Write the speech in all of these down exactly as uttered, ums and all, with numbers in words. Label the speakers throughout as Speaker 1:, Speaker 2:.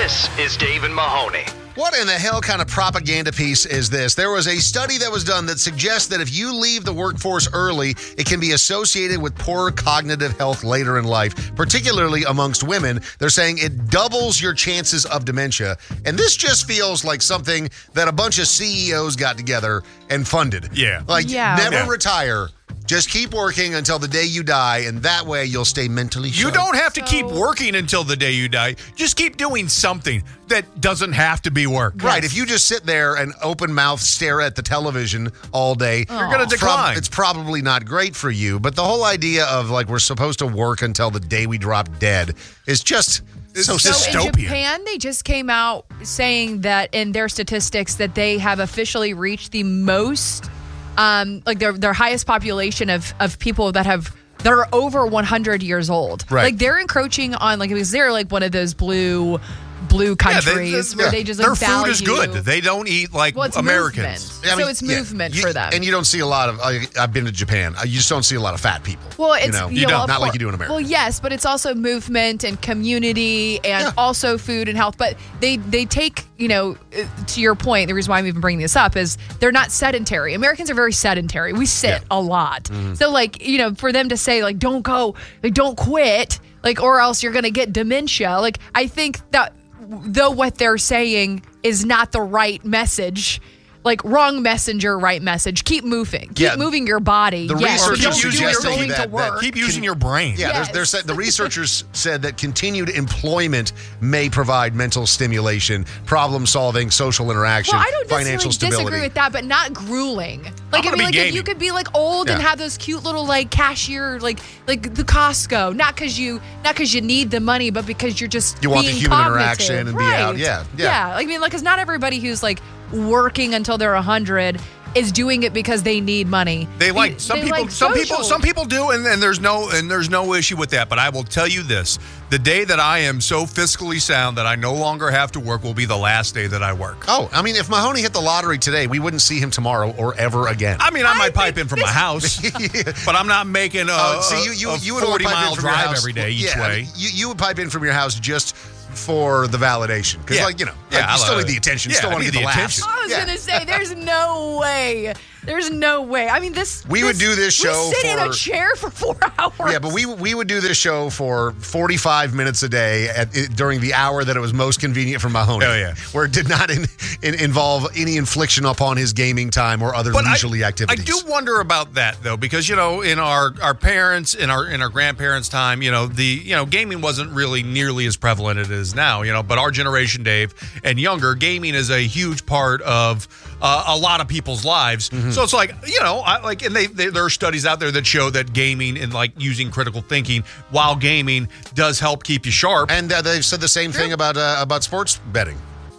Speaker 1: This is Dave and Mahoney.
Speaker 2: What in the hell kind of propaganda piece is this? There was a study that was done that suggests that if you leave the workforce early, it can be associated with poorer cognitive health later in life, particularly amongst women. They're saying it doubles your chances of dementia. And this just feels like something that a bunch of C E Os got together and funded.
Speaker 3: Yeah.
Speaker 2: Like,
Speaker 4: Yeah.
Speaker 2: never
Speaker 3: Yeah.
Speaker 2: retire. Just keep working until the day you die, and that way you'll stay mentally
Speaker 3: You
Speaker 2: sharp.
Speaker 3: don't have to
Speaker 4: So-
Speaker 3: keep working until the day you die. Just keep doing something that doesn't have to be work.
Speaker 2: Right, if you just sit there and open mouth stare at the television all day,
Speaker 3: You're gonna
Speaker 2: it's prob-
Speaker 3: decline.
Speaker 2: it's probably not great for you. But the whole idea of like we're supposed to work until the day we drop dead is just so
Speaker 3: It's
Speaker 4: So
Speaker 3: dystopian.
Speaker 4: in Japan, they just came out saying that in their statistics that they have officially reached the most, um, like their their highest population of of people that have that are over one hundred years old.
Speaker 2: Right.
Speaker 4: Like they're encroaching on like because they're like one of those blue blue countries where
Speaker 2: yeah.
Speaker 4: they just
Speaker 3: Their
Speaker 4: like,
Speaker 3: food is
Speaker 4: value-
Speaker 3: good. They don't eat like
Speaker 4: Well, it's
Speaker 3: Americans.
Speaker 4: movement.
Speaker 2: I mean,
Speaker 4: so it's
Speaker 2: yeah,
Speaker 4: movement
Speaker 2: you-
Speaker 4: for them.
Speaker 2: And you don't see a lot of, I, I've been to Japan, you just don't see a lot of fat people.
Speaker 4: Well, it's
Speaker 2: you know,
Speaker 4: you
Speaker 2: you
Speaker 4: know,
Speaker 2: don't,
Speaker 4: of
Speaker 2: not like
Speaker 4: cour-
Speaker 2: you do in America.
Speaker 4: Well, yes, but it's also movement and community and
Speaker 2: Yeah.
Speaker 4: also food and health. But they they take, you know, uh, to your point, the reason why I'm even bringing this up is they're not sedentary. Americans are very sedentary. We sit
Speaker 2: Yeah.
Speaker 4: a lot. So like, you know, for them to say like don't go, like don't quit, like or else you're going to get dementia. Like I think that though what they're saying is not the right message. Like wrong messenger, right message. Keep moving. Keep
Speaker 2: Yeah.
Speaker 4: moving your body.
Speaker 2: The
Speaker 4: yes, but
Speaker 2: researchers
Speaker 4: don't do it
Speaker 2: suggesting
Speaker 4: going
Speaker 2: that-
Speaker 4: to work.
Speaker 2: that
Speaker 3: Keep using your brain.
Speaker 2: Yeah,
Speaker 4: Yes.
Speaker 2: there's, there's, the researchers said that continued employment may provide mental stimulation, problem solving, social interaction,
Speaker 4: Well, I don't
Speaker 2: financial
Speaker 4: necessarily
Speaker 2: stability.
Speaker 4: disagree with that, but not grueling. Like, I
Speaker 3: gonna
Speaker 4: mean,
Speaker 3: be
Speaker 4: like if
Speaker 3: gaming.
Speaker 4: you could be like old and
Speaker 2: Yeah.
Speaker 4: have those cute little like cashier, like like the Costco, not because you not because you need the money, but because you're just
Speaker 2: You want the
Speaker 4: being
Speaker 2: human
Speaker 4: cognitive.
Speaker 2: interaction and be
Speaker 4: right.
Speaker 2: out. Yeah, yeah.
Speaker 4: I mean, like, because not everybody who's like working until they're a hundred is doing it because they need money.
Speaker 3: They like some
Speaker 4: they
Speaker 3: people.
Speaker 4: like
Speaker 3: some people.
Speaker 4: social.
Speaker 3: Some people do, and, and there's no and there's no issue with that. But I will tell you this: the day that I am so fiscally sound that I no longer have to work will be the last day that I work.
Speaker 2: Oh, I mean, if Mahoney hit the lottery today, we wouldn't see him tomorrow or ever again.
Speaker 3: I mean, I,
Speaker 4: I
Speaker 3: might pipe
Speaker 4: think
Speaker 3: in from
Speaker 4: this-
Speaker 3: my house, but I'm not making a,
Speaker 2: Oh, see, you you
Speaker 3: a
Speaker 2: you would only
Speaker 3: forty
Speaker 2: pipe in
Speaker 3: mile
Speaker 2: from your
Speaker 3: drive
Speaker 2: house-
Speaker 3: every day each
Speaker 2: yeah, I
Speaker 3: way.
Speaker 2: mean, you you would pipe in from your house just for the validation, because
Speaker 3: Yeah.
Speaker 2: like you know,
Speaker 3: Yeah,
Speaker 2: like, you
Speaker 3: I
Speaker 2: still
Speaker 3: love
Speaker 2: need the
Speaker 3: it.
Speaker 2: attention,
Speaker 3: Yeah,
Speaker 2: still
Speaker 3: I
Speaker 2: want to
Speaker 3: need
Speaker 2: get the,
Speaker 3: the
Speaker 2: laughs.
Speaker 3: attention.
Speaker 4: I was
Speaker 2: Yeah.
Speaker 4: gonna say, there's no way. There's no way. I mean, this.
Speaker 2: We would do this show
Speaker 4: We sit in a
Speaker 2: for-
Speaker 4: chair for four hours.
Speaker 2: Yeah, but we we would do this show for forty-five minutes a day at, it, during the hour that it was most convenient for Mahoney.
Speaker 3: Oh, yeah.
Speaker 2: Where it did not in, in, involve any infliction upon his gaming time or other
Speaker 3: But I-
Speaker 2: leisurely
Speaker 3: I,
Speaker 2: activities.
Speaker 3: do wonder about that though, because you know, in our, our parents, in our in our grandparents' time, you know, the you know, gaming wasn't really nearly as prevalent as it is now. You know, but our generation, Dave, and younger, gaming is a huge part of uh, a lot of people's lives.
Speaker 2: Mm-hmm.
Speaker 3: So it's like you know, I, like, and they, they there are studies out there that show that gaming and like using critical thinking while gaming does help keep you sharp.
Speaker 2: And uh, they've said the same thing about uh, about sports betting.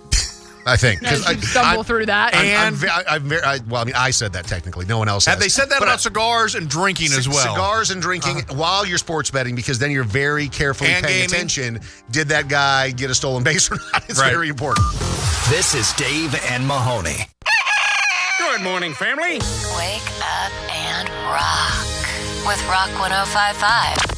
Speaker 2: I think
Speaker 4: As you stumble through that.
Speaker 2: I'm, I'm,
Speaker 3: And-
Speaker 2: ve- I- I'm very, I, well, I mean, I said that technically. No one else
Speaker 3: Have
Speaker 2: has.
Speaker 3: they said that
Speaker 2: But
Speaker 3: about
Speaker 2: I-
Speaker 3: cigars and drinking as
Speaker 2: c-
Speaker 3: well?
Speaker 2: Cigars and drinking while you're sports betting, because then you're very carefully
Speaker 3: And
Speaker 2: paying
Speaker 3: gaming.
Speaker 2: attention. Did that guy get a stolen base or not? It's
Speaker 3: Right.
Speaker 2: very important.
Speaker 1: This is Dave and Mahoney.
Speaker 5: Good morning, family.
Speaker 6: Wake up and rock with Rock one oh five point five.